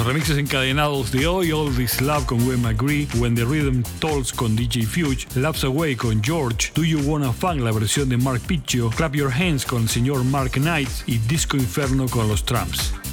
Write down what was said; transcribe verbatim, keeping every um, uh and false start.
remixes encadenados de hoy: All This Love con Wayne McGree, When the Rhythm Tolls con D J Fuge, Laps Away con George, Do You Wanna Funk, la versión de Mark Picchio, Clap Your Hands con el señor Mark Knight y Disco Inferno con los Tramps.